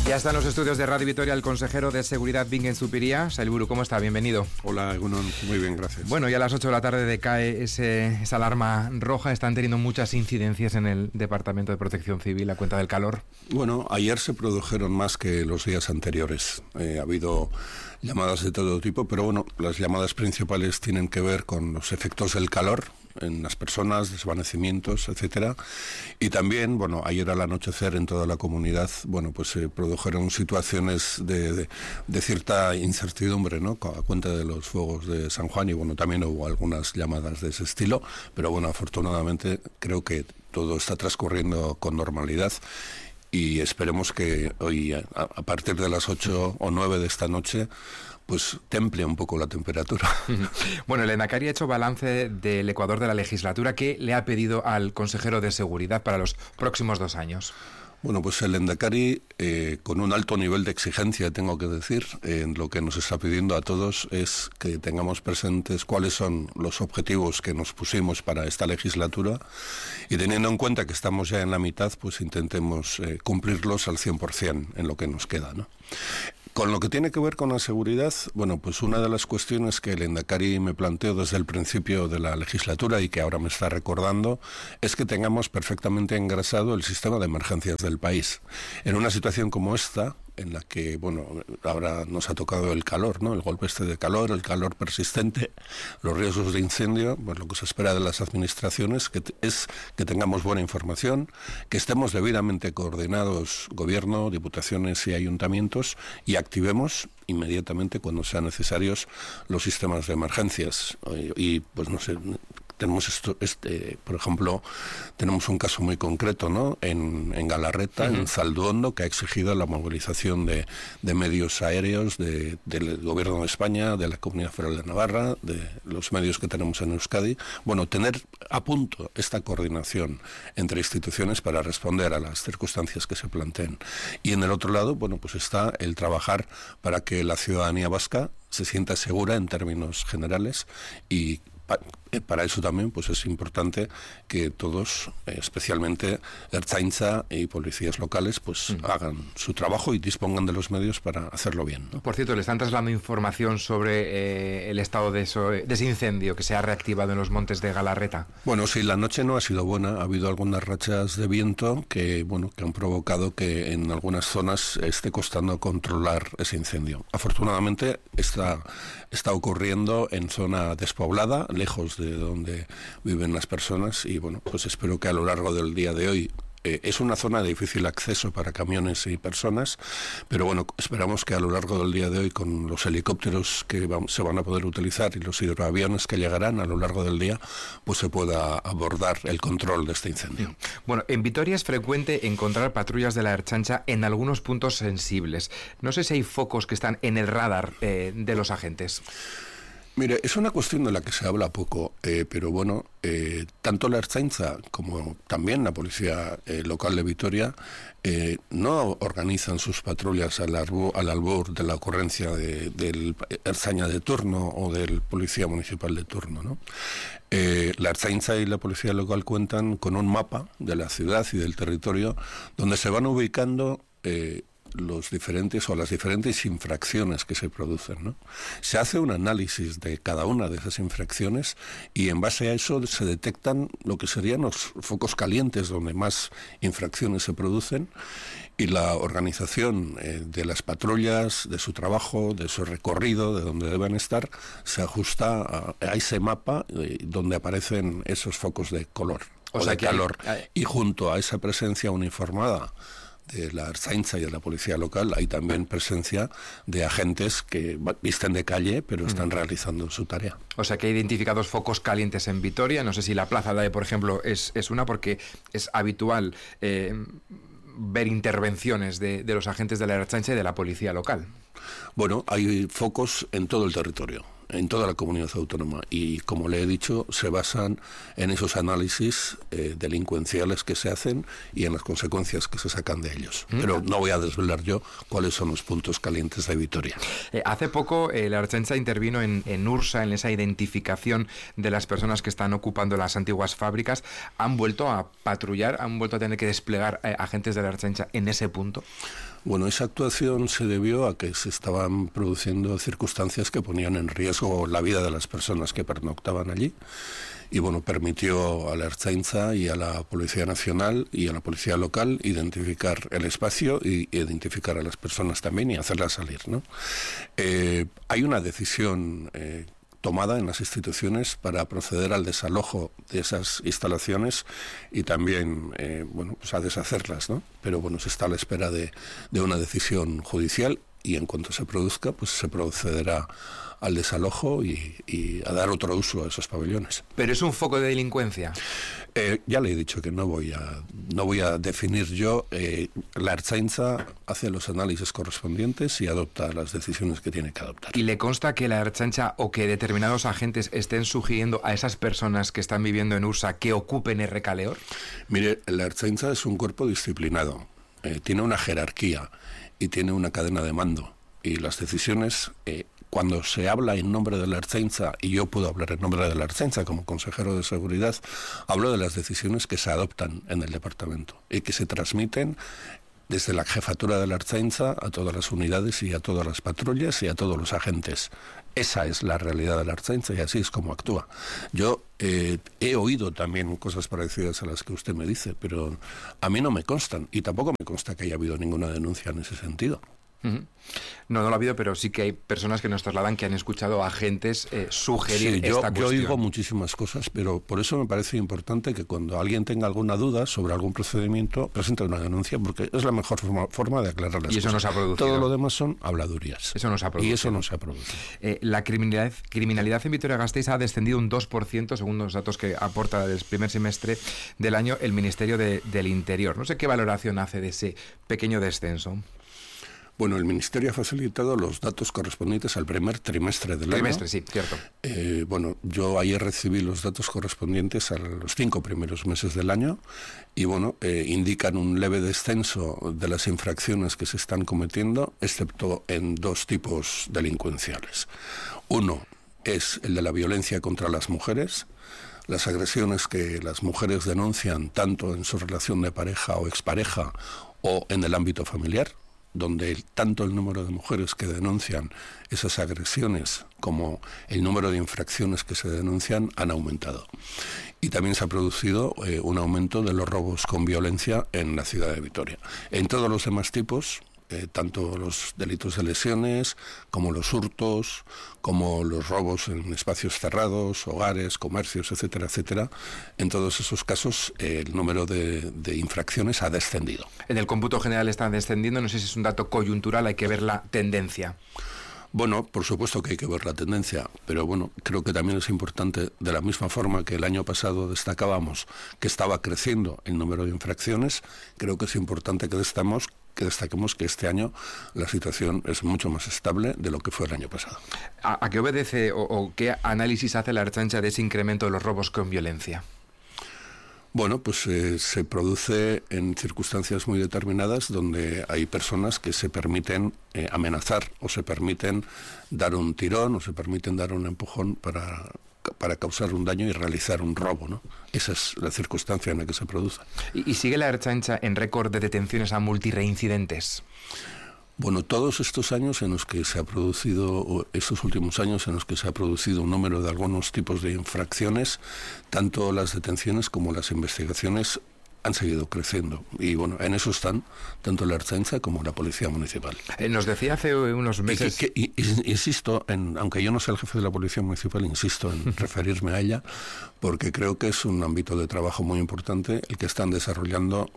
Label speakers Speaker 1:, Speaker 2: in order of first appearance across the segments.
Speaker 1: Ya está en los estudios de Radio Vitoria el consejero de Seguridad Bingen Zupiria. Sailburu, ¿cómo está? Bienvenido.
Speaker 2: Hola, Egunon. Muy bien, gracias.
Speaker 1: Bueno, ya a las 8 de la tarde decae esa alarma roja. Están teniendo muchas incidencias en el Departamento de Protección Civil a cuenta del calor.
Speaker 2: Bueno, ayer se produjeron más que los días anteriores. Ha habido llamadas de todo tipo, pero bueno, las llamadas principales tienen que ver con los efectos del calor en las personas, desvanecimientos, etcétera. Y también, bueno, ayer al anochecer en toda la comunidad, bueno, pues se produjeron situaciones de cierta incertidumbre, ¿no?, a cuenta de los fuegos de San Juan, y bueno, también hubo algunas llamadas de ese estilo, pero bueno, afortunadamente creo que todo está transcurriendo con normalidad. Y esperemos que hoy, a partir de las 8 o 9 de esta noche, pues temple un poco la temperatura.
Speaker 1: Bueno, el Lehendakari ha hecho balance del Ecuador de la legislatura. ¿Qué le ha pedido al consejero de Seguridad para los próximos 2 años?
Speaker 2: Bueno, pues el Lehendakari, con un alto nivel de exigencia, tengo que decir, lo que nos está pidiendo a todos es que tengamos presentes cuáles son los objetivos que nos pusimos para esta legislatura, y teniendo en cuenta que estamos ya en la mitad, pues intentemos cumplirlos al 100% en lo que nos queda, ¿no? Con lo que tiene que ver con la seguridad, bueno, pues una de las cuestiones que el Lehendakari me planteó desde el principio de la legislatura y que ahora me está recordando es que tengamos perfectamente engrasado el sistema de emergencias del país. En una situación como esta, en la que, bueno, ahora nos ha tocado el calor, ¿no?, el golpe de calor, el calor persistente, los riesgos de incendio, pues lo que se espera de las administraciones es que tengamos buena información, que estemos debidamente coordinados, gobierno, diputaciones y ayuntamientos, y activemos inmediatamente cuando sean necesarios los sistemas de emergencias. Y pues no sé, tenemos por ejemplo, tenemos un caso muy concreto, ¿no?, en Galarreta, en Zalduondo, que ha exigido la movilización de medios aéreos del Gobierno de España, de la Comunidad Federal de Navarra, de los medios que tenemos en Euskadi. Bueno, tener a punto esta coordinación entre instituciones para responder a las circunstancias que se planteen. Y en el otro lado, bueno, pues está el trabajar para que la ciudadanía vasca se sienta segura en términos generales, y para eso también pues es importante que todos, especialmente Ertzaintza y policías locales, pues hagan su trabajo y dispongan de los medios para hacerlo bien, ¿no?
Speaker 1: Por cierto, ¿le están trasladando información sobre el estado de ese incendio que se ha reactivado en los montes de Galarreta?
Speaker 2: Bueno, sí, la noche no ha sido buena. Ha habido algunas rachas de viento que, bueno, que han provocado que en algunas zonas esté costando controlar ese incendio. Afortunadamente está ocurriendo en zona despoblada, lejos de donde viven las personas, y bueno, pues espero que a lo largo del día de hoy, es una zona de difícil acceso para camiones y personas, pero bueno, esperamos que a lo largo del día de hoy, con los helicópteros que se van a poder utilizar y los hidroaviones que llegarán a lo largo del día, pues se pueda abordar el control de este incendio.
Speaker 1: Bueno, en Vitoria es frecuente encontrar patrullas de la Ertzaintza en algunos puntos sensibles. No sé si hay focos que están en el radar de los agentes.
Speaker 2: Mire, es una cuestión de la que se habla poco, pero bueno, tanto la Ertzaintza como también la Policía Local de Vitoria no organizan sus patrullas al albur de la ocurrencia del Ertzaina de turno o del Policía Municipal de turno, ¿no? La Ertzaintza y la Policía Local cuentan con un mapa de la ciudad y del territorio donde se van ubicando las diferentes infracciones que se producen, ¿no? Se hace un análisis de cada una de esas infracciones, y en base a eso se detectan lo que serían los focos calientes donde más infracciones se producen, y la organización de las patrullas, de su trabajo, de su recorrido, de donde deben estar, se ajusta a ese mapa donde aparecen esos focos de color o de calor. Y junto a esa presencia uniformada de la Ertzaintza y de la Policía Local hay también presencia de agentes que visten de calle pero están realizando su tarea.
Speaker 1: O sea que hay identificados focos calientes en Vitoria. No sé si la Plaza Dae, por ejemplo, es una, porque es habitual ver intervenciones de los agentes de la Ertzaintza y de la Policía Local.
Speaker 2: Bueno, hay focos en todo el territorio. en toda la comunidad autónoma. Y como le he dicho, se basan en esos análisis delincuenciales que se hacen y en las consecuencias que se sacan de ellos. Pero no voy a desvelar yo cuáles son los puntos calientes de Vitoria.
Speaker 1: Hace poco la Ertzaintza intervino en Ursa, en esa identificación de las personas que están ocupando las antiguas fábricas. ¿Han vuelto a patrullar? ¿Han vuelto a tener que desplegar agentes de la Ertzaintza en ese punto?
Speaker 2: Bueno, esa actuación se debió a que se estaban produciendo circunstancias que ponían en riesgo la vida de las personas que pernoctaban allí. Y bueno, permitió a la Ertzaintza y a la Policía Nacional y a la Policía Local identificar el espacio y identificar a las personas también y hacerlas salir, ¿no? Hay una decisión tomada en las instituciones para proceder al desalojo de esas instalaciones y también pues a deshacerlas, ¿no? Pero bueno, se está a la espera de una decisión judicial y en cuanto se produzca, pues se procederá al desalojo y a dar otro uso a esos pabellones.
Speaker 1: ¿Pero es un foco de delincuencia?
Speaker 2: Ya le he dicho que no voy a definir yo. La Ertzaintza hace los análisis correspondientes y adopta las decisiones que tiene que adoptar.
Speaker 1: ¿Y le consta que la Ertzaintza o que determinados agentes estén sugiriendo a esas personas que están viviendo en Ursa que ocupen Errekaleor?
Speaker 2: Mire, la Ertzaintza es un cuerpo disciplinado, tiene una jerarquía y tiene una cadena de mando. Y las decisiones, cuando se habla en nombre de la Ertzaintza, y yo puedo hablar en nombre de la Ertzaintza como consejero de seguridad, hablo de las decisiones que se adoptan en el departamento y que se transmiten desde la jefatura de la Ertzaintza a todas las unidades y a todas las patrullas y a todos los agentes. Esa es la realidad de la Ertzaintza y así es como actúa. Yo he oído también cosas parecidas a las que usted me dice, pero a mí no me constan y tampoco me consta que haya habido ninguna denuncia en ese sentido.
Speaker 1: No lo ha habido, pero sí que hay personas que nos trasladan que han escuchado a agentes sugerir esta cuestión.
Speaker 2: Yo oigo muchísimas cosas, pero por eso me parece importante que cuando alguien tenga alguna duda sobre algún procedimiento, presente una denuncia, porque es la mejor forma de aclarar las cosas.
Speaker 1: Y eso no se ha producido.
Speaker 2: Todo lo demás son habladurías.
Speaker 1: Eso no se ha producido.
Speaker 2: Y eso no se ha producido.
Speaker 1: La criminalidad en Vitoria-Gasteiz ha descendido un 2%, según los datos que aporta el primer semestre del año el Ministerio del Interior. No sé qué valoración hace de ese pequeño descenso.
Speaker 2: Bueno, el Ministerio ha facilitado los datos correspondientes al primer trimestre del año.
Speaker 1: Trimestre, sí, cierto.
Speaker 2: Bueno, yo ayer recibí los datos correspondientes a los 5 primeros meses del año y bueno, indican un leve descenso de las infracciones que se están cometiendo, excepto en 2 tipos delincuenciales. Uno es el de la violencia contra las mujeres, las agresiones que las mujeres denuncian tanto en su relación de pareja o expareja o en el ámbito familiar, donde tanto el número de mujeres que denuncian esas agresiones como el número de infracciones que se denuncian han aumentado. Y también se ha producido un aumento de los robos con violencia en la ciudad de Vitoria. En todos los demás tipos, tanto los delitos de lesiones, como los hurtos, como los robos en espacios cerrados, hogares, comercios, etcétera, etcétera. En todos esos casos el número de infracciones ha descendido.
Speaker 1: En el cómputo general está descendiendo, no sé si es un dato coyuntural, hay que ver la tendencia.
Speaker 2: Bueno, por supuesto que hay que ver la tendencia, pero bueno, creo que también es importante, de la misma forma que el año pasado destacábamos que estaba creciendo el número de infracciones, creo que es importante que destaquemos que este año la situación es mucho más estable de lo que fue el año pasado.
Speaker 1: ¿A qué obedece o qué análisis hace la Ertzaintza de ese incremento de los robos con violencia?
Speaker 2: Bueno, pues se produce en circunstancias muy determinadas donde hay personas que se permiten amenazar o se permiten dar un tirón o se permiten dar un empujón para causar un daño y realizar un robo, ¿no? Esa es la circunstancia en la que se produce.
Speaker 1: ¿Y sigue la Ertzaintza en récord de detenciones a multireincidentes?
Speaker 2: Bueno, todos estos años en los que se ha producido, estos últimos años en los que se ha producido un número de algunos tipos de infracciones, tanto las detenciones como las investigaciones han seguido creciendo. Y bueno, en eso están tanto la Ertzaintza como la Policía Municipal.
Speaker 1: Nos decía hace unos meses...
Speaker 2: Insisto, aunque yo no sea el jefe de la Policía Municipal, insisto en referirme a ella, porque creo que es un ámbito de trabajo muy importante el que están desarrollando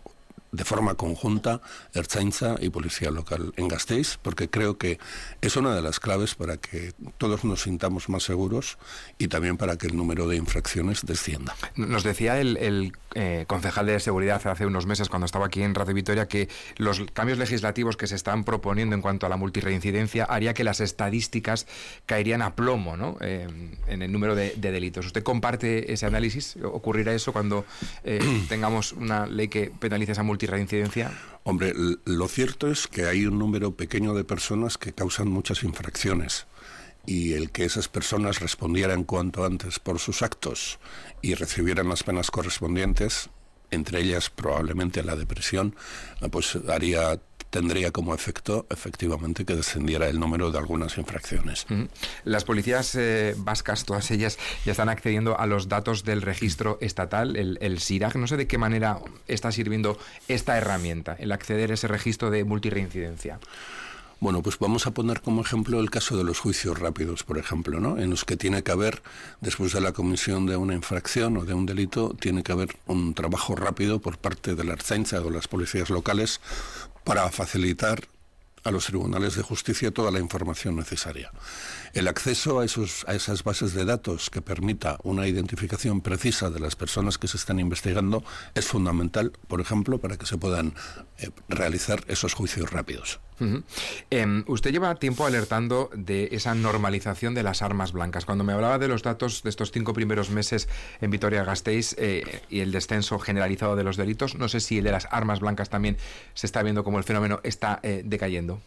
Speaker 2: de forma conjunta Ertzaintza y Policía Local en Gasteiz, porque creo que es una de las claves para que todos nos sintamos más seguros y también para que el número de infracciones descienda.
Speaker 1: Nos decía el concejal de Seguridad hace unos meses, cuando estaba aquí en Radio Vitoria, que los cambios legislativos que se están proponiendo en cuanto a la multirreincidencia haría que las estadísticas caerían a plomo, ¿no? En el número de delitos. ¿Usted comparte ese análisis? ¿Ocurrirá eso cuando tengamos una ley que penalice esa multirreincidencia?
Speaker 2: Hombre, lo cierto es que hay un número pequeño de personas que causan muchas infracciones, y el que esas personas respondieran cuanto antes por sus actos y recibieran las penas correspondientes, entre ellas probablemente la de prisión, pues tendría como efecto, efectivamente, que descendiera el número de algunas infracciones.
Speaker 1: Las policías vascas, todas ellas, ya están accediendo a los datos del registro estatal, el SIRAG. No sé de qué manera está sirviendo esta herramienta, el acceder a ese registro de multirreincidencia.
Speaker 2: Bueno, pues vamos a poner como ejemplo el caso de los juicios rápidos, por ejemplo, ¿no? En los que tiene que haber, después de la comisión de una infracción o de un delito, tiene que haber un trabajo rápido por parte de la Ertzaintza o las policías locales para facilitar a los tribunales de justicia toda la información necesaria. El acceso a esas bases de datos que permita una identificación precisa de las personas que se están investigando es fundamental, por ejemplo, para que se puedan realizar esos juicios rápidos.
Speaker 1: Usted lleva tiempo alertando de esa normalización de las armas blancas. Cuando me hablaba de los datos de estos 5 primeros meses en Vitoria-Gasteiz y el descenso generalizado de los delitos, no sé si el de las armas blancas también se está viendo como el fenómeno está decayendo.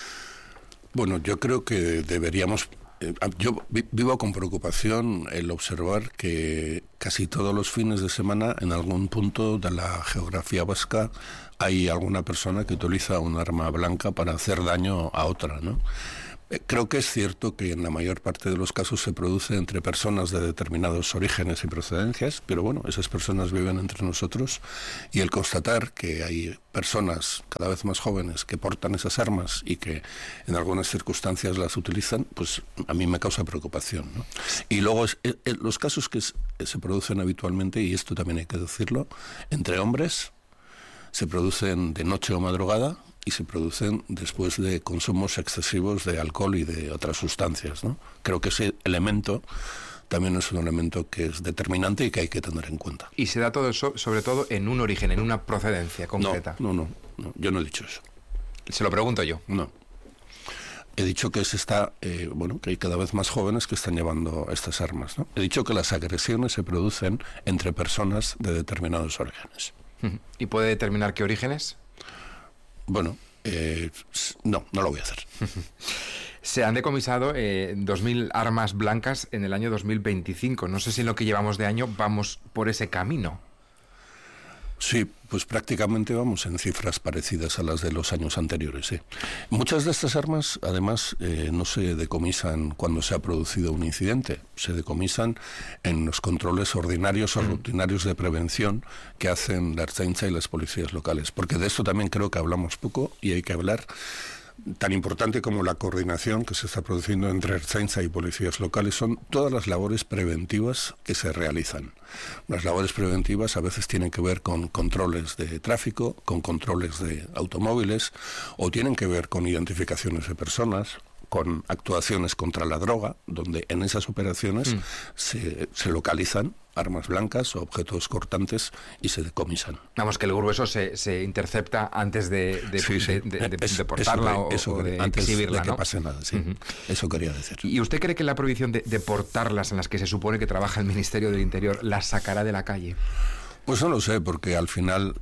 Speaker 2: Bueno, yo creo que deberíamos... Yo vivo con preocupación el observar que casi todos los fines de semana en algún punto de la geografía vasca hay alguna persona que utiliza un arma blanca para hacer daño a otra, ¿no? Creo que es cierto que en la mayor parte de los casos se produce entre personas de determinados orígenes y procedencias, pero bueno, esas personas viven entre nosotros, y el constatar que hay personas cada vez más jóvenes que portan esas armas y que en algunas circunstancias las utilizan, pues a mí me causa preocupación, ¿no? Y luego los casos que se producen habitualmente, y esto también hay que decirlo, entre hombres, se producen de noche o madrugada, y se producen después de consumos excesivos de alcohol y de otras sustancias, ¿no? Creo que ese elemento también es un elemento que es determinante y que hay que tener en cuenta.
Speaker 1: ¿Y se da todo eso, sobre todo, en un origen, en una procedencia concreta?
Speaker 2: No, yo no he dicho eso.
Speaker 1: Se lo pregunto yo.
Speaker 2: No. He dicho que que hay cada vez más jóvenes que están llevando estas armas, ¿no? He dicho que las agresiones se producen entre personas de determinados orígenes.
Speaker 1: ¿Y puede determinar qué orígenes?
Speaker 2: Bueno, no lo voy a hacer.
Speaker 1: Se han decomisado 2.000 armas blancas en el año 2025. No sé si en lo que llevamos de año vamos por ese camino.
Speaker 2: Sí, pues prácticamente vamos en cifras parecidas a las de los años anteriores, sí. Muchas de estas armas, además, no se decomisan cuando se ha producido un incidente, se decomisan en los controles ordinarios o rutinarios de prevención que hacen la Ertzaintza y las policías locales, porque de esto también creo que hablamos poco y hay que hablar. Tan importante como la coordinación que se está produciendo entre Ertzaintza y policías locales son todas las labores preventivas que se realizan. Las labores preventivas a veces tienen que ver con controles de tráfico, con controles de automóviles, o tienen que ver con identificaciones de personas, con actuaciones contra la droga, donde en esas operaciones se localizan armas blancas o objetos cortantes y se decomisan.
Speaker 1: Vamos, que el grueso se intercepta antes de portarla o de
Speaker 2: antes
Speaker 1: exhibirla,
Speaker 2: de que pase nada, sí. Eso quería decir.
Speaker 1: ¿Y usted cree que la prohibición de portarlas, en las que se supone que trabaja el Ministerio del Interior, las sacará de la calle?
Speaker 2: Pues no lo sé, porque al final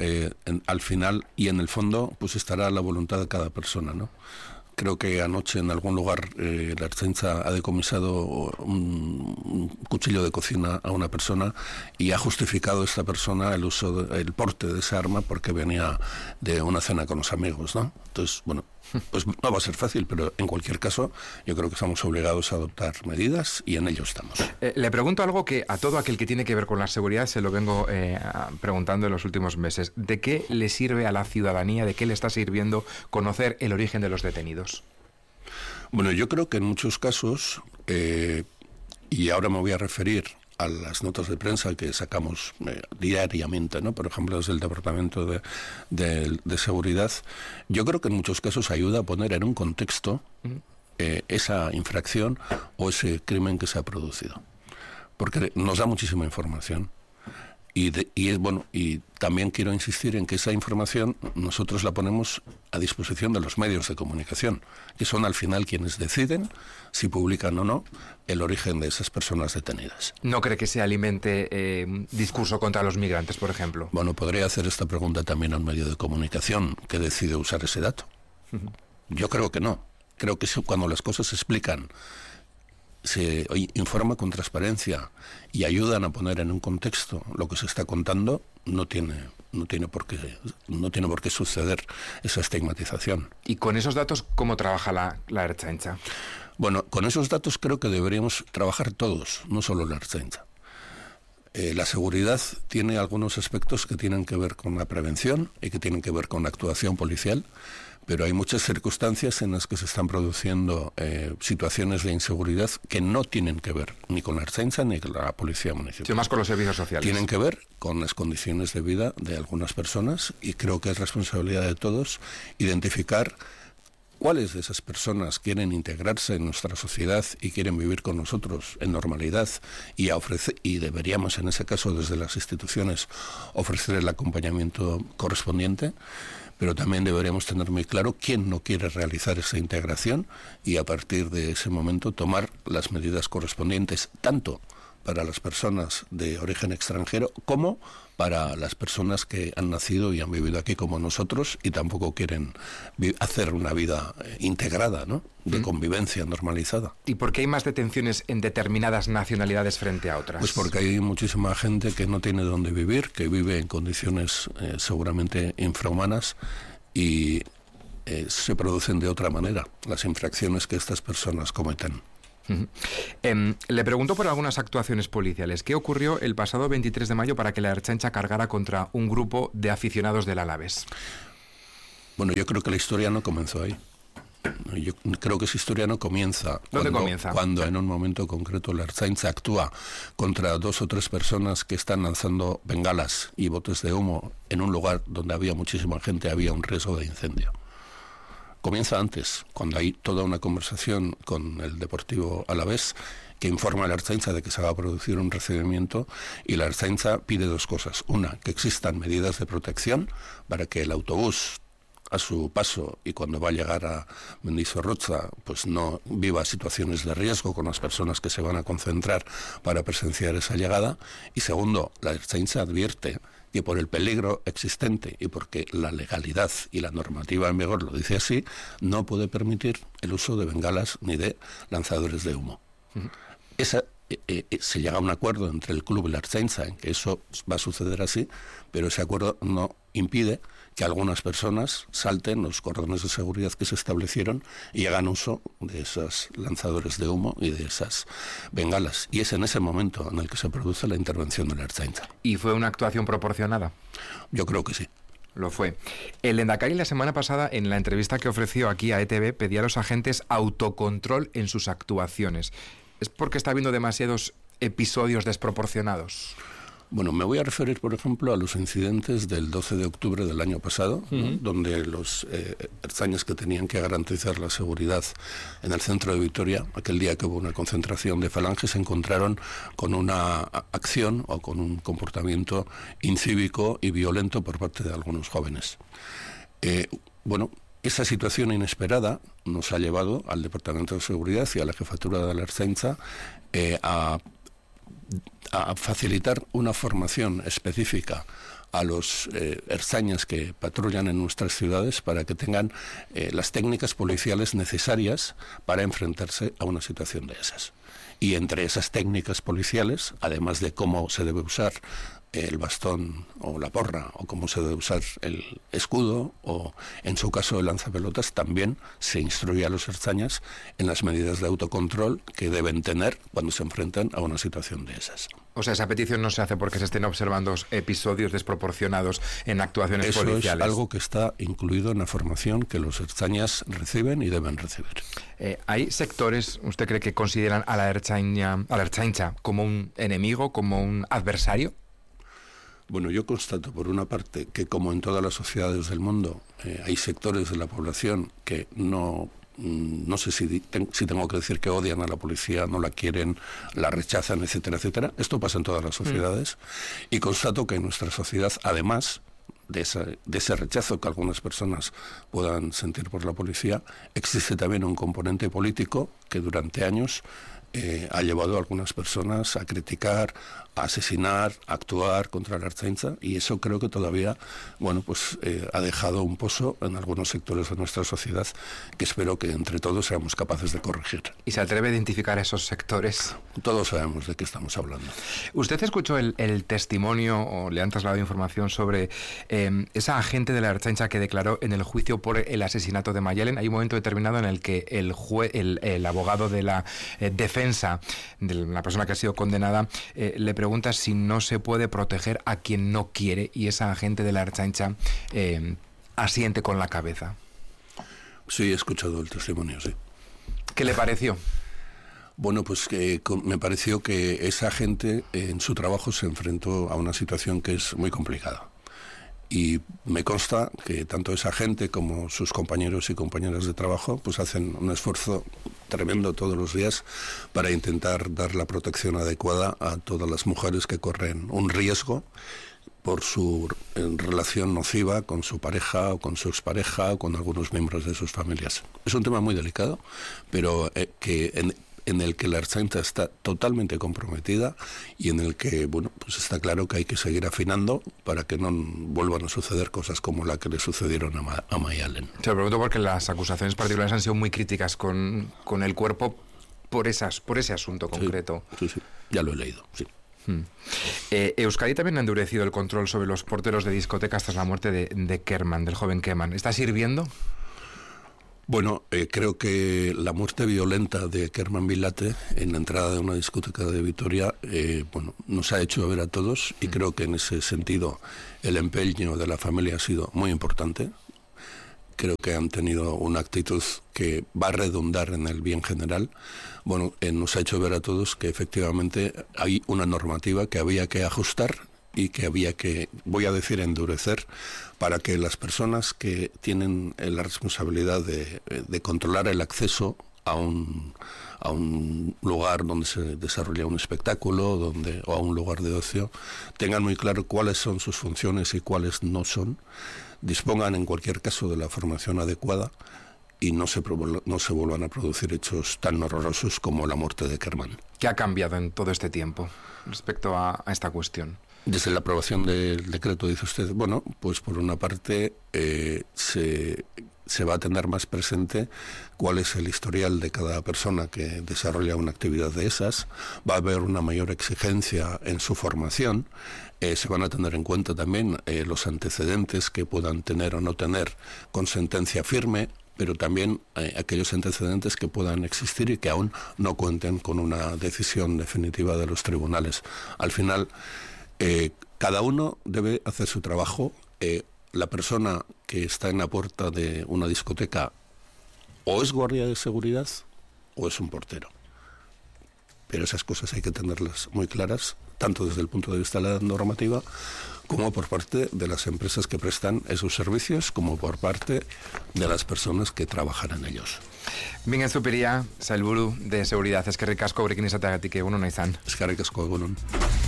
Speaker 2: y en el fondo pues estará la voluntad de cada persona, ¿no? Creo que anoche en algún lugar la Ertzaintza ha decomisado un cuchillo de cocina a una persona y ha justificado esta persona el porte de esa arma porque venía de una cena con los amigos, ¿no? Entonces, bueno, pues no va a ser fácil, pero en cualquier caso yo creo que estamos obligados a adoptar medidas y en ello estamos.
Speaker 1: Le pregunto algo que a todo aquel que tiene que ver con la seguridad se lo vengo preguntando en los últimos meses. ¿De qué le sirve a la ciudadanía, de qué le está sirviendo conocer el origen de los detenidos?
Speaker 2: Bueno, yo creo que en muchos casos, y ahora me voy a referir a las notas de prensa que sacamos diariamente, ¿no? Por ejemplo, desde el Departamento de Seguridad, yo creo que en muchos casos ayuda a poner en un contexto esa infracción o ese crimen que se ha producido, porque nos da muchísima información. Y también quiero insistir en que esa información nosotros la ponemos a disposición de los medios de comunicación, que son al final quienes deciden si publican o no el origen de esas personas detenidas.
Speaker 1: ¿No cree que se alimente discurso contra los migrantes, por ejemplo?
Speaker 2: Bueno, podría hacer esta pregunta también a un medio de comunicación que decide usar ese dato. Yo creo que no. Creo que cuando las cosas se explican, se informa con transparencia y ayudan a poner en un contexto lo que se está contando, no tiene por qué suceder esa estigmatización.
Speaker 1: ¿Y con esos datos cómo trabaja la Ertzaintza?
Speaker 2: Bueno, con esos datos creo que deberíamos trabajar todos, no solo la Ertzaintza. La seguridad tiene algunos aspectos que tienen que ver con la prevención y que tienen que ver con la actuación policial, pero hay muchas circunstancias en las que se están produciendo situaciones de inseguridad que no tienen que ver ni con la Ertzaintza ni con la Policía Municipal.
Speaker 1: Sí, más con los servicios sociales.
Speaker 2: Tienen que ver con las condiciones de vida de algunas personas y creo que es responsabilidad de todos identificar cuáles de esas personas quieren integrarse en nuestra sociedad y quieren vivir con nosotros en normalidad y deberíamos en ese caso desde las instituciones ofrecer el acompañamiento correspondiente, pero también deberíamos tener muy claro quién no quiere realizar esa integración y a partir de ese momento tomar las medidas correspondientes tanto para las personas de origen extranjero como para las personas que han nacido y han vivido aquí como nosotros y tampoco quieren hacer una vida integrada, ¿no? De convivencia normalizada.
Speaker 1: ¿Y por qué hay más detenciones en determinadas nacionalidades frente a otras?
Speaker 2: Pues porque hay muchísima gente que no tiene dónde vivir, que vive en condiciones seguramente infrahumanas y se producen de otra manera las infracciones que estas personas cometen.
Speaker 1: Le pregunto por algunas actuaciones policiales. ¿Qué ocurrió el pasado 23 de mayo para que la Ertzaintza cargara contra un grupo de aficionados del Alavés?
Speaker 2: Bueno, yo creo que la historia no comenzó ahí. Yo creo que esa historia no comienza.
Speaker 1: ¿Dónde comienza?
Speaker 2: Cuando en un momento concreto la Ertzaintza actúa contra 2 o 3 personas que están lanzando bengalas y botes de humo en un lugar donde había muchísima gente, había un riesgo de incendio. Comienza antes, cuando hay toda una conversación con el Deportivo Alavés que informa a la Ertzaintza de que se va a producir un recibimiento y la Ertzaintza pide 2 cosas. Una, que existan medidas de protección para que el autobús a su paso y cuando va a llegar a Mendizorroza pues no viva situaciones de riesgo con las personas que se van a concentrar para presenciar esa llegada. Y segundo, la Ertzaintza advierte que por el peligro existente y porque la legalidad y la normativa en vigor lo dice así, no puede permitir el uso de bengalas ni de lanzadores de humo. Se llega a un acuerdo entre el club y la Ertzaintza en que eso va a suceder así, pero ese acuerdo no impide que algunas personas salten los cordones de seguridad que se establecieron y hagan uso de esos lanzadores de humo y de esas bengalas. Y es en ese momento en el que se produce la intervención de la Ertzaintza.
Speaker 1: ¿Y fue una actuación proporcionada?
Speaker 2: Yo creo que sí.
Speaker 1: Lo fue. El Lehendakari la semana pasada, en la entrevista que ofreció aquí a ETV, pedía a los agentes autocontrol en sus actuaciones. ¿Es porque está habiendo demasiados episodios desproporcionados?
Speaker 2: Bueno, me voy a referir, por ejemplo, a los incidentes del 12 de octubre del año pasado, ¿no? Donde los ertzainas que tenían que garantizar la seguridad en el centro de Vitoria, aquel día que hubo una concentración de falanges, se encontraron con una acción o con un comportamiento incívico y violento por parte de algunos jóvenes. Esa situación inesperada nos ha llevado al Departamento de Seguridad y a la Jefatura de la Ertzaintza a facilitar una formación específica a los ertzainas que patrullan en nuestras ciudades para que tengan las técnicas policiales necesarias para enfrentarse a una situación de esas. Y entre esas técnicas policiales, además de cómo se debe usar el bastón o la porra, o cómo se debe usar el escudo, o en su caso el lanzapelotas, también se instruye a los ertzainas en las medidas de autocontrol que deben tener cuando se enfrentan a una situación de esas.
Speaker 1: O sea, esa petición no se hace porque se estén observando episodios desproporcionados en actuaciones policiales.
Speaker 2: Eso es algo que está incluido en la formación que los ertzainas reciben y deben recibir.
Speaker 1: ¿Hay sectores, usted cree, que consideran a la ertzaintza como un enemigo, como un adversario?
Speaker 2: Bueno, yo constato, por una parte, que como en todas las sociedades del mundo, hay sectores de la población que no sé si tengo que decir que odian a la policía, no la quieren, la rechazan, etcétera, etcétera. Esto pasa en todas las sociedades. Y constato que en nuestra sociedad, además de ese rechazo que algunas personas puedan sentir por la policía, existe también un componente político que durante años ha llevado a algunas personas a criticar, a asesinar, a actuar contra la ertzaintza, y eso creo que todavía, ha dejado un pozo en algunos sectores de nuestra sociedad que espero que entre todos seamos capaces de corregir.
Speaker 1: ¿Y se atreve a identificar esos sectores?
Speaker 2: Todos sabemos de qué estamos hablando.
Speaker 1: ¿Usted escuchó el testimonio o le han trasladado información sobre esa agente de la ertzaintza que declaró en el juicio por el asesinato de Mayalen? Hay un momento determinado en el que el abogado de la defensa de la persona que ha sido condenada le pregunta si no se puede proteger a quien no quiere, y esa agente de la ertzaintza asiente con la cabeza.
Speaker 2: Sí, he escuchado el testimonio, sí.
Speaker 1: ¿Qué le pareció?
Speaker 2: Bueno, pues me pareció que esa gente en su trabajo se enfrentó a una situación que es muy complicada. Y me consta que tanto esa gente como sus compañeros y compañeras de trabajo pues hacen un esfuerzo tremendo todos los días para intentar dar la protección adecuada a todas las mujeres que corren un riesgo por su relación nociva con su pareja o con su expareja o con algunos miembros de sus familias. Es un tema muy delicado, pero en el que la ertzaintza está totalmente comprometida y en el que, pues está claro que hay que seguir afinando para que no vuelvan a suceder cosas como la que le sucedieron a Mayalen.
Speaker 1: Se lo pregunto porque las acusaciones particulares han sido muy críticas con el cuerpo por ese asunto concreto.
Speaker 2: Sí, ya lo he leído, sí.
Speaker 1: Euskadi también ha endurecido el control sobre los porteros de discotecas tras la muerte de Kerman, del joven Kerman. ¿Está sirviendo?
Speaker 2: Bueno, creo que la muerte violenta de Kerman Bilate en la entrada de una discoteca de Vitoria, nos ha hecho ver a todos, y creo que en ese sentido el empeño de la familia ha sido muy importante. Creo que han tenido una actitud que va a redundar en el bien general. Nos ha hecho ver a todos que efectivamente hay una normativa que había que ajustar y que había que, voy a decir, endurecer, para que las personas que tienen la responsabilidad de controlar el acceso a un lugar donde se desarrolla un espectáculo o a un lugar de ocio, tengan muy claro cuáles son sus funciones y cuáles no son, dispongan en cualquier caso de la formación adecuada y no se vuelvan a producir hechos tan horrorosos como la muerte de Kerman.
Speaker 1: ¿Qué ha cambiado en todo este tiempo respecto a esta cuestión?
Speaker 2: Desde la aprobación del decreto, dice usted, pues por una parte se va a tener más presente cuál es el historial de cada persona que desarrolla una actividad de esas, va a haber una mayor exigencia en su formación, se van a tener en cuenta también los antecedentes que puedan tener o no tener con sentencia firme, pero también aquellos antecedentes que puedan existir y que aún no cuenten con una decisión definitiva de los tribunales. Al final, cada uno debe hacer su trabajo. La persona que está en la puerta de una discoteca o es guardia de seguridad o es un portero. Pero esas cosas hay que tenerlas muy claras, tanto desde el punto de vista de la normativa como por parte de las empresas que prestan esos servicios, como por parte de las personas que trabajan en ellos.
Speaker 1: Bingen Zupiria, sailburu de seguridad. Eskerrik asko gurekin izateagatik, egunon izan.
Speaker 2: Eskerrik asko, egunon.